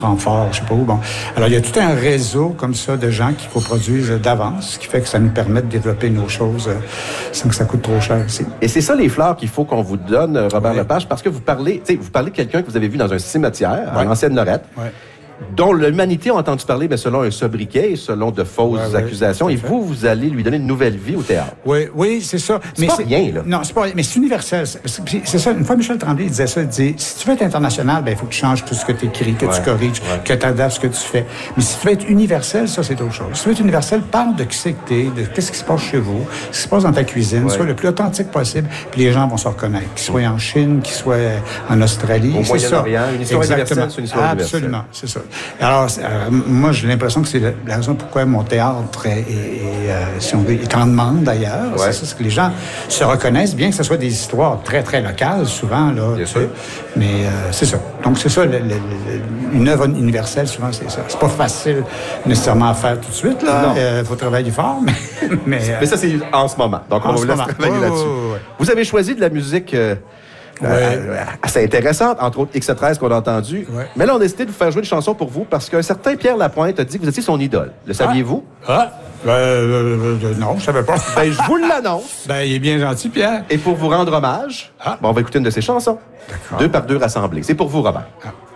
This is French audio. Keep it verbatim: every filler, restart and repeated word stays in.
Francfort, je sais pas où. Bon. Alors, il y a tout un réseau comme ça de gens qui coproduisent d'avance, ce qui fait que ça nous permet de développer nos choses euh, sans que ça coûte trop cher aussi. Et c'est ça les fleurs qu'il faut qu'on vous donne, Robert Oui. Lepage, parce que vous parlez, tu sais, vous parlez de quelqu'un que vous avez vu dans un cimetière, Oui. en ancienne Lorette, Oui. dont l'humanité a entendu parler, mais selon un sobriquet, selon de fausses Ouais, ouais, accusations, et vous, vous allez lui donner une nouvelle vie au théâtre. Oui, oui, c'est ça. C'est pas rien, là. Non, c'est pas rien, mais c'est universel. C'est c'est ça. Une fois, Michel Tremblay il disait ça, il disait, si tu veux être international, ben il faut que tu changes tout ce que tu écris, que Ouais, tu corriges, ouais. que tu adaptes ce que tu fais. Mais si tu veux être universel, ça, c'est autre chose. Si tu veux être universel, parle de qui c'est que t'es, de qu'est-ce qui se passe chez vous, ce qui se passe dans ta cuisine, Ouais. sois le plus authentique possible, puis les gens vont se reconnaître. Qu'ils soient en Chine, qu'ils soient en Australie, Au c'est ça. Moyen-Orient, une histoire Exactement. universelle, c'est une histoire Absolument, c'est ça. Alors, euh, moi, j'ai l'impression que c'est la, la raison pourquoi mon théâtre est, est, est, euh, si on veut, est en demande d'ailleurs. Ouais. C'est ça, c'est que les gens se reconnaissent, bien que ce soit des histoires très, très locales, souvent, là. Bien tu sûr. sais. Mais euh, c'est ça. Donc, c'est ça, le, le, le, une œuvre universelle, souvent, c'est ça. C'est pas facile nécessairement à faire tout de suite, là. Il euh, faut travailler fort, mais... mais, euh, Mais ça, c'est en ce moment. Donc, on en va ce vous laisser moment. travailler Ouais, là-dessus. ouais, ouais, ouais. Vous avez choisi de la musique... euh, Ouais. Euh, assez intéressante, entre autres X treize qu'on a entendu. Ouais. Mais là, on a décidé de vous faire jouer une chanson pour vous parce qu'un certain Pierre Lapointe a dit que vous étiez son idole. Le saviez-vous? Ah! Euh, euh, euh, non, je savais pas. Ben, je vous l'annonce. Ben, il est bien gentil, Pierre. Et pour vous rendre hommage, Ah. bon, on va écouter une de ses chansons. D'accord. Deux par deux rassemblées. C'est pour vous, Robert. Ah.